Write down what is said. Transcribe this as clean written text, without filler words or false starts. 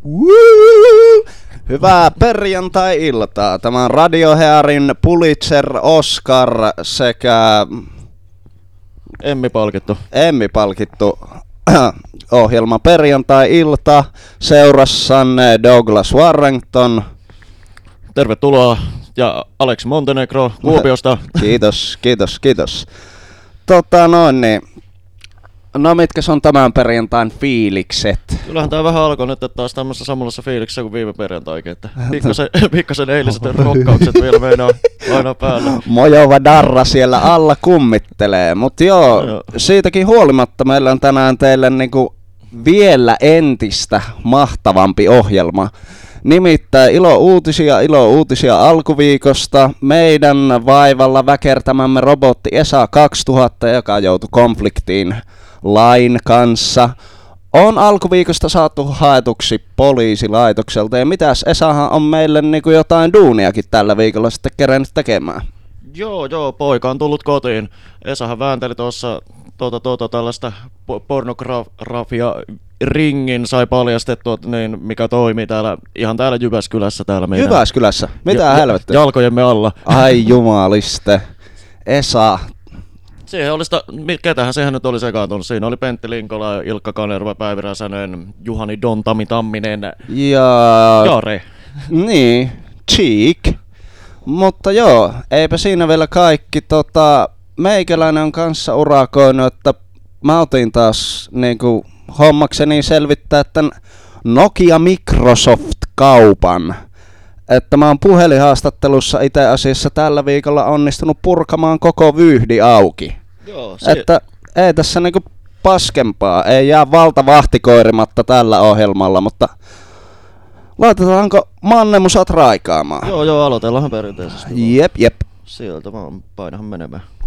Hyvää perjantai-iltaa. Tämä on Radio-Hearin Pulitzer, Oscar sekä Emmy-palkittu ohjelma Perjantai-ilta. Seurassanne Douglas Warrington. Tervetuloa ja Alex Montenegro Kuopiosta. Kiitos. No mitkä on tämän perjantain fiilikset? Kyllähän tää vähän alkoi nyt taas tämmöisessä samassa fiiliksessä kuin viime perjantaikin, että pikkasen eiliset rokkaukset vielä meinaa aina päällä. Mojova darra siellä alla kummittelee, mut joo, siitäkin huolimatta meillä on tänään teille niinku vielä entistä mahtavampi ohjelma. Nimittäin ilo uutisia alkuviikosta. Meidän vaivalla väkertämämme robotti ESA 2000, joka joutui konfliktiin lain kanssa, on alkuviikosta saatu haetuksi poliisilaitokselta. Ja mitäs, ESAhan on meille niinku jotain duuniakin tällä viikolla sitten kerennyt tekemään. Joo, poika on tullut kotiin. ESAhan väänteli tuossa tällaista pornografia ringin sai paljastettua, niin mikä toimii ihan täällä Jyväskylässä täällä meidän. Jyväskylässä? Mitä helvettiä? Jalkojemme alla. Ai jumaliste. ESA. Siihen oli ketähän sehän nyt oli sekaantunut. Siinä oli Pentti Linkola, Ilkka Kanerva, Päivi Räsänen, Juhani Dontami Tamminen ja Jare. Niin, cheek. Mutta joo, eipä siinä vielä kaikki. Meikäläinen on kanssa urakoinut, että mä otin taas niinku hommakseni selvittää tämän Nokia Microsoft-kaupan. Että mä oon puhelinhaastattelussa itse asiassa tällä viikolla onnistunut purkamaan koko vyyhdi auki. Joo, että ei tässä niinku paskempaa, ei jää valta vahtikoirimatta tällä ohjelmalla, mutta laitetaanko mannemusat raikaamaan? Joo, aloitellaanhan perinteisesti. Jep. Sieltä vaan painahan menemään.